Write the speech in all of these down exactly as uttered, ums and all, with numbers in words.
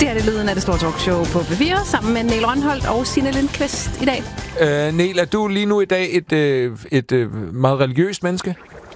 Det er det lyden af det store talkshow på B fire, sammen med Niel Rønholdt og Signe Lindqvist i dag. Øh, Niel, er du lige nu i dag et, øh, et øh, meget religiøst menneske?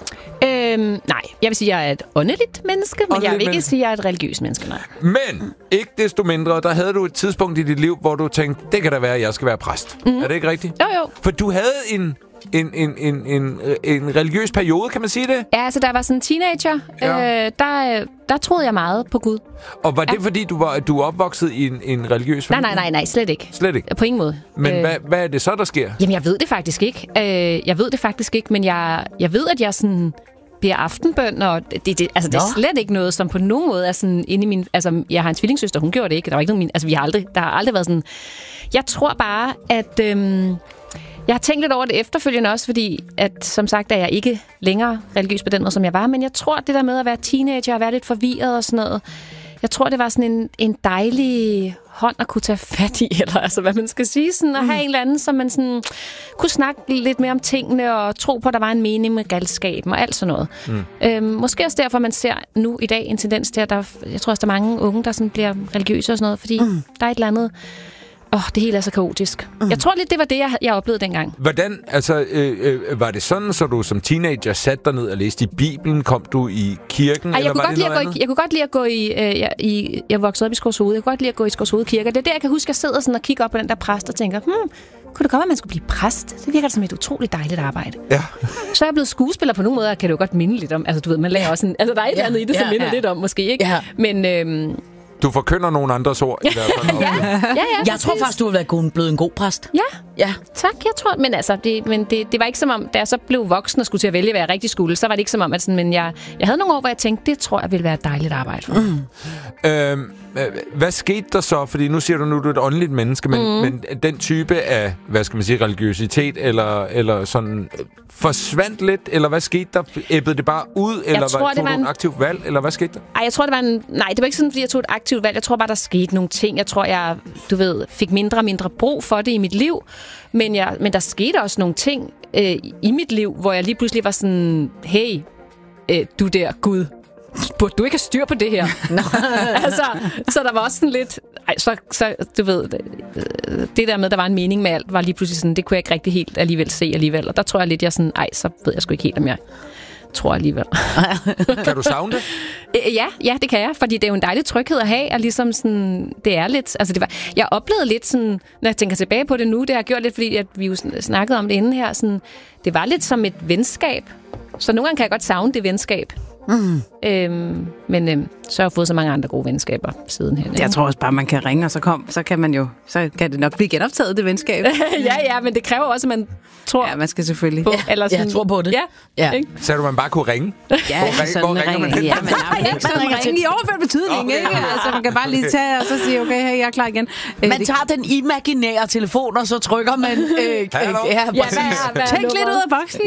Øhm, nej, jeg vil sige, at jeg er et åndeligt menneske, men Åndeligt jeg vil ikke menneske. sige, at jeg er et religiøst menneske, nej. Men ikke desto mindre, der havde du et tidspunkt i dit liv, hvor du tænkte, det kan da være, at jeg skal være præst. Mm. Er det ikke rigtigt? Jo, jo. For du havde en, en, en, en, en, en religiøs periode, kan man sige det? Ja, altså, da jeg var sådan en teenager, Ja. øh, der, der troede jeg meget på Gud. Og var det, Ja. fordi du var du er opvokset i en, en religiøs Nej, familie? nej, nej, nej, slet ikke. Slet ikke? På ingen måde. Men Øh, hvad, hvad er det så, der sker? Jamen, jeg ved det faktisk ikke. Øh, jeg ved det faktisk ikke, men jeg, jeg ved, at jeg sådan bliver aftenbøn, og det, det, altså, det er Nå. slet ikke noget, som på nogen måde er sådan inde i min... Altså, jeg har en tvillingssøster, hun gjorde det ikke. Der var ikke nogen min... Altså, vi har aldrig... Der har aldrig været sådan... Jeg tror bare, at... Øhm, jeg har tænkt lidt over det efterfølgende også, fordi at, som sagt, er jeg ikke længere religiøs på den måde, som jeg var, men jeg tror, det der med at være teenager og være lidt forvirret og sådan noget, jeg tror, det var sådan en, en dejlig hånd at kunne tage fat i, eller altså, hvad man skal sige, sådan, at have en eller anden, som man sådan, kunne snakke lidt mere om tingene, og tro på, at der var en mening med galskaben, og alt sådan noget. Mm. Øhm, måske også derfor, man ser nu i dag en tendens til, at der, jeg tror også, der er mange unge, der sådan bliver religiøse og sådan noget, fordi mm. der er et eller andet, åh, oh, det hele er så kaotisk. Mm. Jeg tror lidt, det var det, jeg, jeg oplevede dengang. Hvordan, altså, øh, øh, var det sådan, så du som teenager satte dig ned og læste i Bibelen? Kom du i kirken? Ej, jeg, eller kunne var godt det lide at gå noget i, jeg kunne godt lide at gå i... Øh, jeg, i jeg voksede op i Skovshoved. Jeg kunne godt lide at gå i Skovshoved Kirke. Det er der, jeg kan huske, at jeg sidder sådan og kigger op på den der præst og tænker, hmm, kunne det godt være, at man skulle blive præst? Det virker som et utroligt dejligt arbejde. Ja. Så er jeg blevet skuespiller på nogle måder, kan det jo godt minde lidt om. Altså, du ved, man lærer også en... Altså, der er et eller Ja, andet i det, som ja, minder ja. lidt om, måske, ikke? Ja. Men... Øhm, Du forkynder nogle andres ord i hvert fald. ja, ja, ja, Jeg tror faktisk, du har været god- blevet en god præst. Ja, Ja. tak, jeg tror. Men altså, det, men det, det var ikke som om, da jeg så blev voksen og skulle til at vælge, hvad jeg rigtig skulle, så var det ikke som om, at sådan, men jeg, jeg havde nogle år, hvor jeg tænkte, det tror jeg ville være et dejligt arbejde for. Mm. Øhm, øh, hvad skete der så? Fordi nu siger du nu, du er et åndeligt menneske, men, mm. men den type af, hvad skal man sige, religiøsitet, eller, eller sådan, øh, forsvandt lidt, eller hvad skete der? Æbbede det bare ud, eller tror, var, det tog var du en- et aktivt valg, eller hvad skete der? Ej, jeg tror, det var en... Nej, det var ikke sådan, fordi jeg tog et aktivt valg. Jeg tror bare, der skete nogle ting. Jeg tror, jeg, du ved, fik mindre og mindre brug for det i mit liv. Men, jeg, men der skete også nogle ting øh, i mit liv, hvor jeg lige pludselig var sådan, hey, øh, du der, Gud, burde du ikke have styr på det her? altså, så der var også sådan lidt... Ej, så, så du ved, det, det der med, der var en mening med alt, var lige pludselig sådan, det kunne jeg ikke rigtig helt alligevel se alligevel. Og der tror jeg lidt, jeg sådan, ej, så ved jeg sgu ikke helt, om jeg tror alligevel. Kan du savne det? Øh, Ja, ja, det kan jeg, fordi det er jo en dejlig tryghed at have, og ligesom sådan, det er lidt, altså det var, jeg oplevede lidt sådan, når jeg tænker tilbage på det nu, det har jeg gjort lidt, fordi at vi jo sn- snakkede om det inden her, sådan, det var lidt som et venskab, så nogle gange kan jeg godt savne det venskab. Mm. Øhm, men øhm, så har jeg fået så mange andre gode venskaber sidenhen. Jeg tror også bare, man kan ringe, og så, kom, så kan man jo, så kan det nok blive genoptaget, det venskab. ja, ja, men det kræver også, at man tror Ja, man skal selvfølgelig. på. Ja, Eller sådan, jeg tror på det. Ja, Ja. ikke? Så du, man bare kunne ringe? Ja, Hvor ring- hvor ringer man hen? Ja, men nej, men ikke sådan ringer til- ringe i overført betydning, Okay. ikke? Altså, man kan bare lige tage og så sige, okay, hey, jeg er klar igen. Øh, Man det- tager den imaginære telefon, og så trykker man... Øh, øh, Hallo? ja, Ja, præcis. hvad er, hvad er Tænk lidt nummeret? ud af boksen.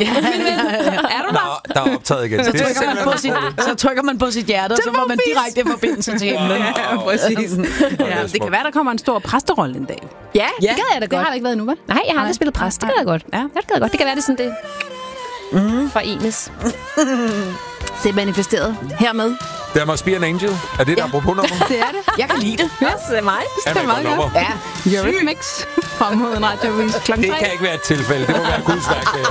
Er du der? Nå, der er optaget igen. Så Det er trykker, man på simpelthen- sit, så trykker man på sit hjerte, og så får man direkte forbindelse til himlen. Ja, præcis. Ja, det kan være, der kommer en stor præsterolle en dag. Ja, det Ja, gad jeg da Det godt. har der ikke været endnu, vel? Nej, jeg har aldrig spillet præst. Det gad jeg godt. Ja. Ja, det gad jeg godt. Det kan være, det er sådan, det mm. forenes. Det er manifesteret hermed. Der must be an angel. Er det et apropos nummer? Det er det. Jeg kan lide det. Ja, det er mig. Er det et godt nummer? Ja. Eurythmics fra en radiovis klokken Det tre. kan ikke være et tilfælde. Det må være Guds værk.